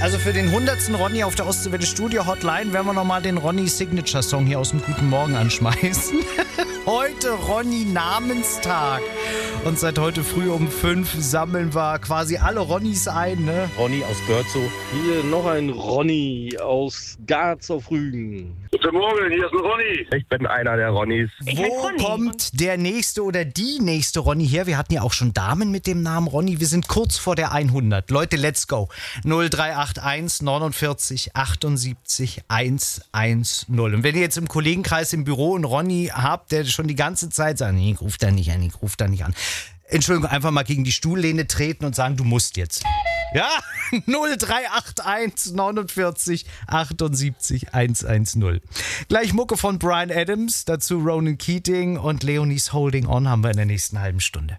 Also für den 100. Ronny auf der Ostseewelle Studio Hotline werden wir nochmal den Ronny Signature Song hier aus dem Guten Morgen anschmeißen. Heute Ronny Namenstag. Und seit heute früh um 5 sammeln wir quasi alle Ronnys ein, ne? Ronny aus Börzow. Hier noch ein Ronny aus Garz auf Rügen. Guten Morgen, hier ist ein Ronny. Ich bin einer der Ronnys. Wo kommt der nächste oder die nächste Ronny her? Wir hatten ja auch schon Damen mit dem Namen Ronny. Wir sind kurz vor der 100. Leute, let's go. 0381 49 78 110. Und wenn ihr jetzt im Kollegenkreis im Büro einen Ronny habt, der schon die ganze Zeit sagt, nee, ich ruf da nicht an. Entschuldigung, einfach mal gegen die Stuhllehne treten und sagen, du musst jetzt. Ja, 0381 49 78 110. Gleich Mucke von Bryan Adams, dazu Ronan Keating und Leonie's Holding On haben wir in der nächsten halben Stunde.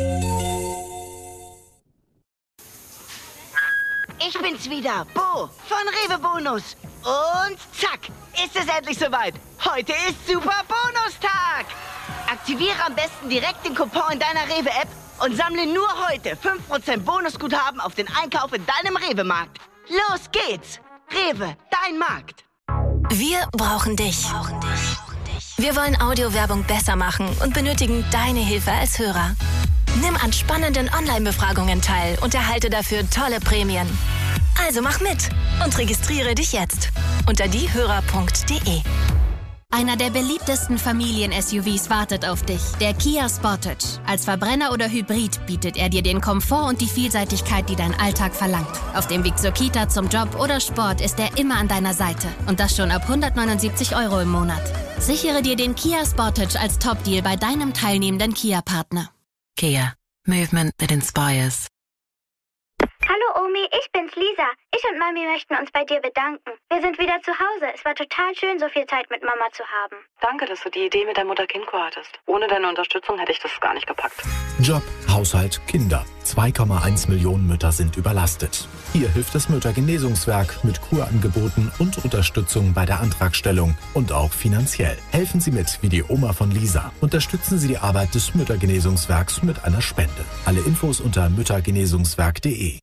Ich bin's wieder, Bo von Rewe Bonus. Und zack, ist es endlich soweit. Heute ist Super Bonustag. Aktiviere am besten direkt den Coupon in deiner Rewe-App und sammle nur heute 5% Bonusguthaben auf den Einkauf in deinem Rewe-Markt. Los geht's. Rewe, dein Markt. Wir brauchen dich. Wir wollen Audiowerbung besser machen und benötigen deine Hilfe als Hörer. Nimm an spannenden Online-Befragungen teil und erhalte dafür tolle Prämien. Also mach mit und registriere dich jetzt unter diehörer.de. Einer der beliebtesten Familien-SUVs wartet auf dich, der Kia Sportage. Als Verbrenner oder Hybrid bietet er dir den Komfort und die Vielseitigkeit, die dein Alltag verlangt. Auf dem Weg zur Kita, zum Job oder Sport ist er immer an deiner Seite. Und das schon ab 179 € im Monat. Sichere dir den Kia Sportage als Top-Deal bei deinem teilnehmenden Kia-Partner. Kia. Movement that inspires. Hallo Omi, ich bin's Lisa. Ich und Mami möchten uns bei dir bedanken. Wir sind wieder zu Hause. Es war total schön, so viel Zeit mit Mama zu haben. Danke, dass du die Idee mit der Mutter-Kind-Kur hattest. Ohne deine Unterstützung hätte ich das gar nicht gepackt. Job, Haushalt, Kinder. 2,1 Millionen Mütter sind überlastet. Hier hilft das Müttergenesungswerk mit Kurangeboten und Unterstützung bei der Antragstellung und auch finanziell. Helfen Sie mit wie die Oma von Lisa. Unterstützen Sie die Arbeit des Müttergenesungswerks mit einer Spende. Alle Infos unter müttergenesungswerk.de.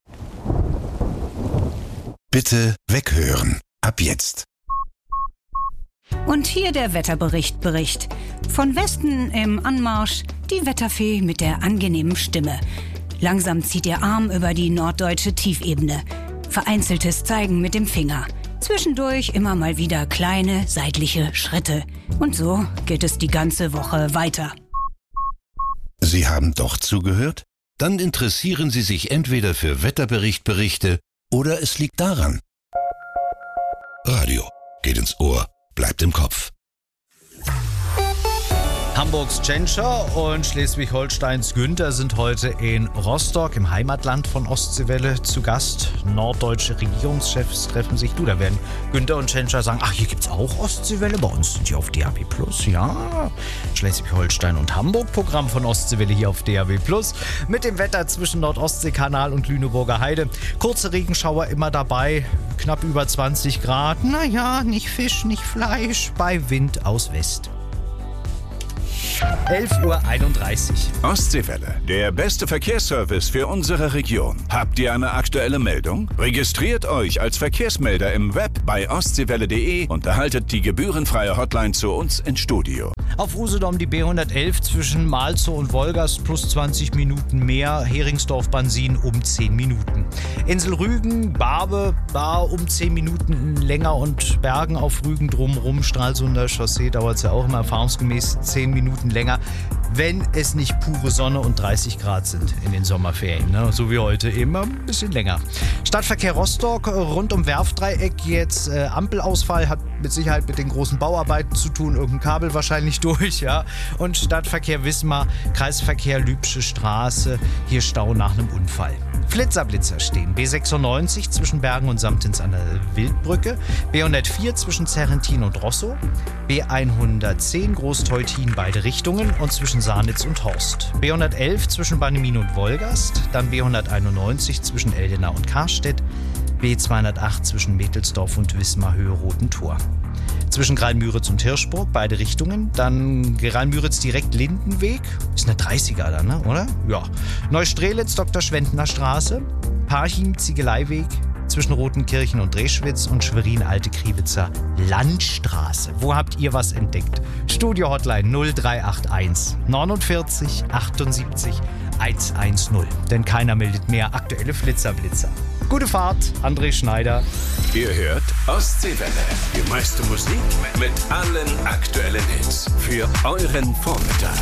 Bitte weghören. Ab jetzt. Und hier der Wetterbericht. Von Westen im Anmarsch die Wetterfee mit der angenehmen Stimme. Langsam zieht ihr Arm über die norddeutsche Tiefebene. Vereinzeltes Zeigen mit dem Finger. Zwischendurch immer mal wieder kleine seitliche Schritte. Und so geht es die ganze Woche weiter. Sie haben doch zugehört? Dann interessieren Sie sich entweder für Wetterberichte oder es liegt daran. Radio geht ins Ohr, bleibt im Kopf. Hamburgs Tschentscher und Schleswig-Holsteins Günther sind heute in Rostock, im Heimatland von Ostseewelle, zu Gast. Norddeutsche Regierungschefs treffen sich. Da werden Günther und Tschentscher sagen, ach, hier gibt's auch Ostseewelle, bei uns sind die auf DAB+. Ja, Schleswig-Holstein und Hamburg, Programm von Ostseewelle hier auf DAB+. Mit dem Wetter zwischen Nordostseekanal und Lüneburger Heide. Kurze Regenschauer immer dabei, knapp über 20 Grad. Naja, nicht Fisch, nicht Fleisch, bei Wind aus West. 11:31 Uhr. Ostseewelle, der beste Verkehrsservice für unsere Region. Habt ihr eine aktuelle Meldung? Registriert euch als Verkehrsmelder im Web bei ostseewelle.de und erhaltet die gebührenfreie Hotline zu uns ins Studio. Auf Usedom die B111 zwischen Malzow und Wolgast plus 20 Minuten mehr. Heringsdorf-Bansin um 10 Minuten. Insel Rügen, Barbe, war um 10 Minuten länger und Bergen auf Rügen drumherum. Stralsunder Chaussee dauert es ja auch immer erfahrungsgemäß 10 Minuten länger, wenn es nicht pure Sonne und 30 Grad sind in den Sommerferien, ne? So wie heute, immer ein bisschen länger. Stadtverkehr Rostock rund um Werftdreieck jetzt Ampelausfall, hat mit Sicherheit mit den großen Bauarbeiten zu tun, irgendein Kabel wahrscheinlich durch, ja. Und Stadtverkehr Wismar, Kreisverkehr Lübsche Straße, hier Stau nach einem Unfall. Blitzer stehen. B96 zwischen Bergen und Samtens an der Wildbrücke. B104 zwischen Zerrentin und Rosso. B110 Großteutin beide Richtungen und zwischen Sarnitz und Horst. B111 zwischen Bannemin und Wolgast. Dann B191 zwischen Eldenau und Karstedt. B208 zwischen Mädelsdorf und Wismar Höhe Roten Tor. Zwischen Grailmüritz und Hirschburg, beide Richtungen. Dann Grailmüritz direkt Lindenweg. Ist eine 30er dann, ne? Oder? Ja. Neustrelitz, Dr. Schwendner Straße. Parchim, Ziegeleiweg. zwischen Rotenkirchen und Dreschwitz und Schwerin-Alte-Kriewitzer Landstraße. Wo habt ihr was entdeckt? Studio-Hotline 0381 49 78 110. Denn keiner meldet mehr aktuelle Flitzer-Blitzer. Gute Fahrt, André Schneider. Ihr hört Ostseewelle. Die meiste Musik mit allen aktuellen Hits für euren Vormittag.